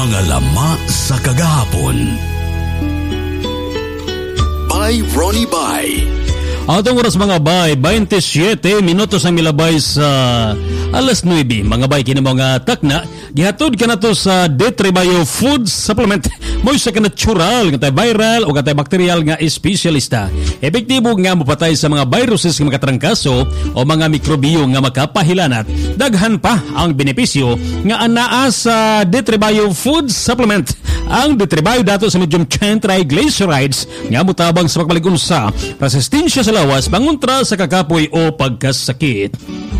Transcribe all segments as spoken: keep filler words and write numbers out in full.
Mga lama sa kagahapon. By Ronnie Bay. Atong oras mga bay, twenty-seven minutos ang milabay sa alas nueve. Mga bay, kini mga takna, gihatod ka na to sa Detribio Food Supplement. Mo'y sa ka natural, nga tayo viral o nga tayo bakterial nga espesyalista. Epektibo nga mapatay sa mga viruses nga makatrangkaso o mga mikrobiyo nga makapahilanat. Daghan pa ang benepisyo nga anaa sa Detribio Food Supplement. Ang Detribio dato sa medium chain triglycerides nga mutabang sa pagpaligunsa, resistensya sa lawas, pangontra sa kakapoy o pagkasakit.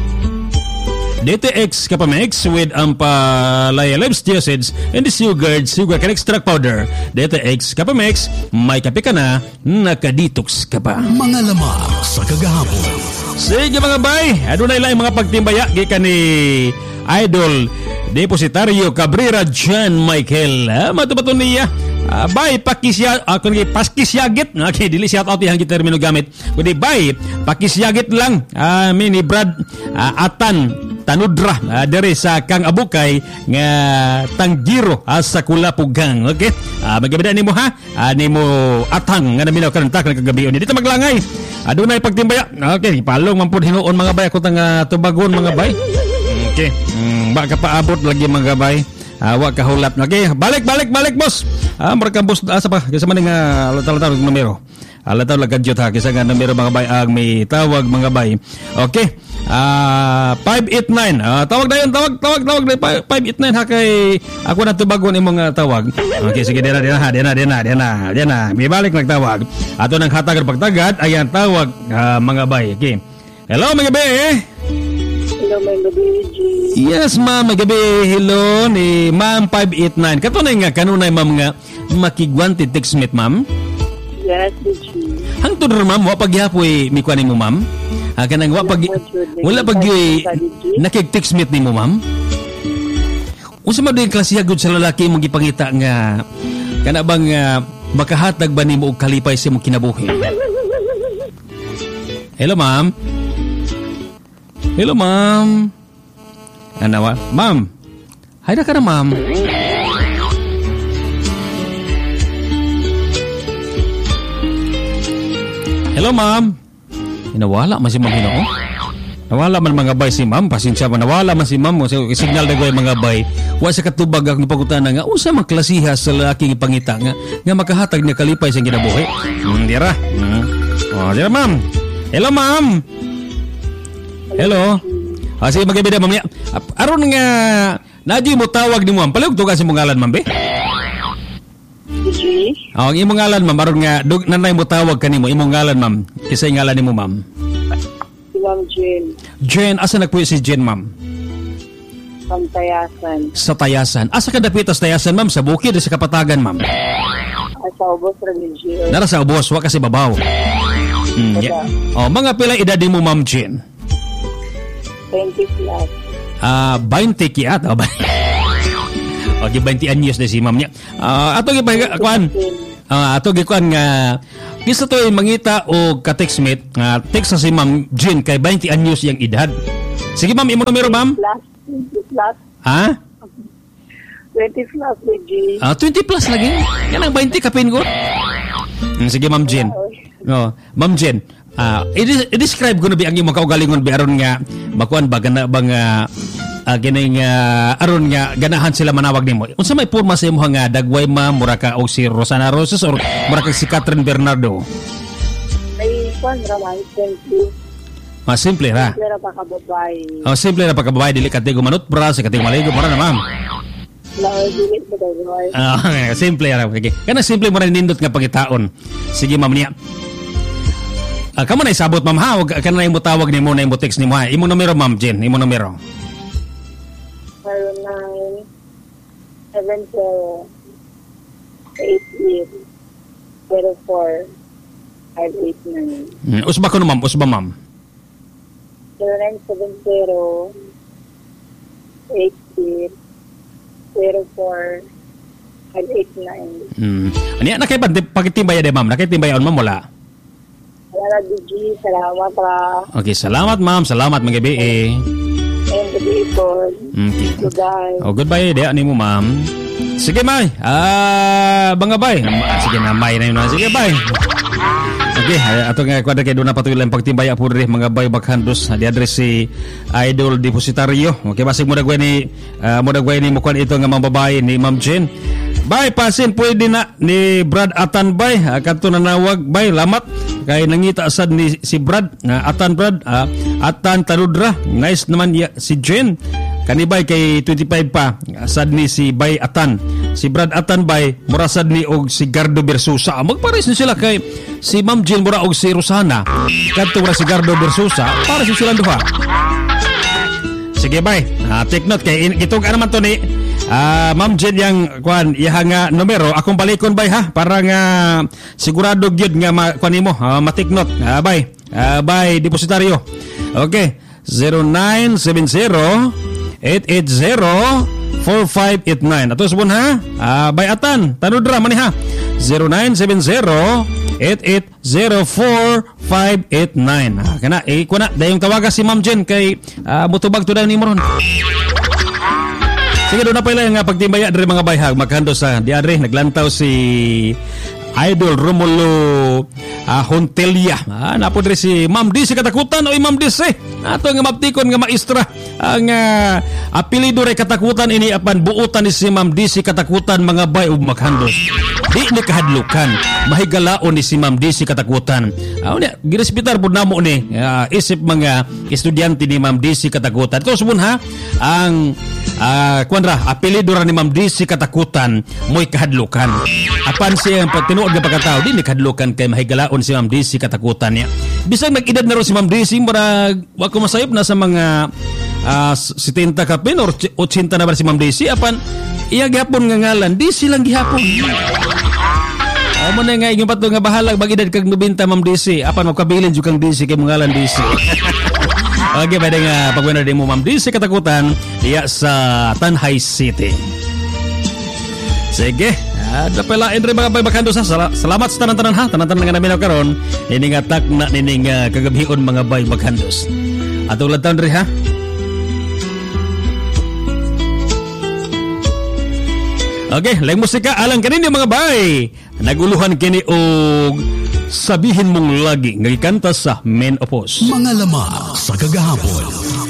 D T X Capamex with Ampalaya Acids and the Sugared Sugar Cane Extract Powder. D T X Capamex, may kape ka na, nakadetox ka pa. Mga lama sa kagahapon. Sige mga bay, adunay lang mga pagtimbaya gikan ni Idol Depositario Cabrera John Michael. Ah, matubaton niya. Uh, bay, pakisya, uh, kundi paskisyagit. Okay, dili shout out yung termino gamit. Kundi bay, pakisyagit lang. Uh, mini Brad uh, Atan Tanudra uh, dere sa Kang Abukay nga Tanggiro uh, sa Kulapugang. Okay? Uh, magabida nimo ha? Uh, nimo Atang nga naminaw kantak ng kagabi. Dito maglangay. Adunay uh, pagtimbaya. Okay, palong mampud hinuon mga bay ako tang uh, tubagon mga bay. Okay. Mm, baka paabot lagi mga bay. Awa uh, kahulat. Okay, balik balik balik boss. Ah, marka boss asa pa kaysa man nga alata-alata ng numero. Alata lang kadyot ha kaysa nga numero mga bay ang may tawag mga bay. Okay. Ah, uh, five eight nine. Ah, uh, tawag dayon tawag tawag tawag five eight nine ha kay ako na tubagon imong uh, tawag. Okay, sige dena dena ha dena dena dena dena. May balik nagtawag. Ato nang hatagan pagtagad ayan tawag uh, mga bay. Okay. Hello mga bay. Hello, may gabi, G. Yes, ma'am. May gabi. Hello ni Ma'am five eight nine. Katunay nga, kanunay, ma'am, nga makigwanti text-met, ma'am? Yes, G. Hangtod rin, ma'am, wapagyapoy mi kuanin mo, ma'am? Ha, kanang wapag... Wala pagyoy nakig-text-met ni mo, ma'am? Unsa man din klasiyagod sa lalaki mong ipangita nga kana bang uh, makahatag ba ni mo og kalipay sa mong kinabuhi? Hello, ma'am? Hello, ma'am. Ano, ma'am? Hayda ka na, ma'am. Hello, ma'am. Nawala man si ma'am, Hinoo. Nawala man mga bay si ma'am. Pasensya man. Nawala man si ma'am. Signal na ko yung mga bay. Wa sa katubag ang pagkutana nga. Unsa man klasiha sa lalaking ipangita nga. Nga makahatag niya kalipay sa kinabuhi. Hmm, dira. Hmm. Oh, dira, ma'am. Hello, ma'am. Hello. Ah, sige, magkabida, ma'am. Aron nga, nadyo mo tawag ni mo, ma'am. Palihog to kasi mong ngalan, ma'am, be? G? Ah, ang imong ngalan, ma'am. Aron nga, dug, nanay mo tawag ka ni mo. Imong ngalan, ma'am. Kisay ngalan ni mo, ma'am. Si Ma'am Jen. Jen, asa nagpuyo si Jen, ma'am? Sa Tayasan. Sa Tayasan. Asa ka dapitas Tayasan, ma'am? Sa bukid o sa Kapatagan, ma'am? Sa Ubos, Religio. Nara sa Ubos, wa kasi babaw. Hmm, yeah. Oh, mga pila edad mo, ma'am Jen? twenty plus. Ah, uh, twenty kiat. Oh, okay, twenty anyos na si ma'am niya. Ah, uh, ato gipay kuan. Ah, uh, ato gikuan nga kisa to ay mangita o ka-textmate nga uh, text sa si ma'am Jean kay twenty anyos yang edad. Sige ma'am, imo numero ma'am? twenty plus. Ha? twenty plus G. Ah, twenty plus lagi. Yan ang twenty kapin ko. Sige ma'am Jean. No, ma'am Jean. Ah, uh, i-describe ko na bi ang imong kaugalingon bi aron nga makuan ba gana bang uh, uh, gining uh, aron nga ganahan sila manawag nimo. Unsa may porma sa imong nga dagway ma'am mura ka og si Rosana Roses or mura ka si Catherine Bernardo? Ay kuan ra man simple. Mas simple ra. Simple ra pa ka babae. Oh, simple ra pa ka babae dili katigo manut bra sa katigo maligo mura na ma'am. Na dili ba daw? Ah, simple ra okay. Kana simple mo ra nindot nga pagitaon. Sige ma'am niya. Ah, kamo na isabot ma'am ha, wag ka na imo tawag nimo na imo text nimo ha. Imo numero ma'am Jen, imo numero. zero nine seven zero eight eight zero four five eight nine. Hmm, usba ko no ma'am, usba ma'am. zero nine seven zero eight eight zero four five eight nine. Hmm. Ani na kay pagtimbaya de ma'am, nakitimbaya on ma'am wala. Salamat, D G. Salamat, ra. Okay, salamat, ma'am. Salamat, mga gabi, eh. Ayun, gabi po. Okay. Goodbye. Oh, goodbye, de. Ano mo, ma'am? Sige, May. Ah, mga bay. Sige na, May na yun. Sige, bay. Okay, ato nga kwadra kay doon na patuloy lang pagtimbaya po rin mga bay bakhandos di address si Idol Depositario. Okay, basig mo dagway ni uh, mo dagway ni mukuan ito nga mga babae ni Ma'am Jen. Bay pasin pwede na ni Brad Atan bay uh, kadto na nawag bay lamat kay nangita sad ni si Brad uh, Atan Brad uh, Atan Taludra. Nice naman ya, si Jen. Kanibay kay twenty-five pa sad ni si Bay Atan. Si Brad Atan bay mura sad ni og si Gardo Bersusa. Magpares ni sila kay si Ma'am Jill mura og si Rosana. Kadto mura si Gardo Bersusa para si sila duha. Sige bay. Ah, take note kay itong ano man to ni ah, Ma'am Jill yang kuan iya nga numero akong balikon bay ha para nga sigurado gyud nga ma, kuan nimo ah, ma-take note. Ah, bay. Ah, bay depositaryo. Okay. zero nine seven zero eight eight zero four five eight nine. Ato subon ha. Ah, bayatan. Tanudra man ha. zero nine seven zero eight eight zero four five eight nine. Ah, kana eh kuna dayong tawaga si Ma'am Jen kay ah, mutubag to daw ni moron. Sige do na pala nga pagtimbaya diri mga bayhag magkando sa diadre naglantaw si Idol Romulo uh, Hontelia. Ah, napo diri si Ma'am D si katakutan o Ma'am D si. Ato nga maptikon nga maestra ang uh, apelido ray katakutan ini apan buutan ni si Ma'am D si katakutan mga bay ug maghandos. Di ni kahadlukan. Mahigalaon ni si Ma'am D si katakutan. Aw uh, ni girespitar pud namo ni uh, isip mga estudyante ni Ma'am D si katakutan. Ko subon ha ang uh, kuanra apelido ra ni Ma'am D si katakutan moy kahadlukan. Apan siya ang tinuod nga pagkatao di ni kahadlukan kay mahigalaon si Ma'am D si katakutan niya. Bisag nag-edad na ro si Ma'am D si murag wa ko masayop na sa mga uh, setenta kapin or eighty na ba si Ma'am D si apan iya gihapon nga ngalan di silang gihapon. O mo na nga yung pato nga bahalag mag-edad kag ninety Ma'am D si apan magkabilin jud kang D si kay mga ngalan D si. Okay, pwede nga pagwena din mo Ma'am D si katakutan diya sa Tanhay City. Sige, ada pala Andre mga baybakando sa salamat sa tanan-tanan ha, tanan-tanan nga namin karon ini nga takna nining uh, kagabion mga baybakandos. Atong lantaw diri ha. Okay, laing musika alang kanini mga bay. Naguluhan kini og sabihin mong lagi nga ikanta sa Men Opos. Mga lama sa kagahapon.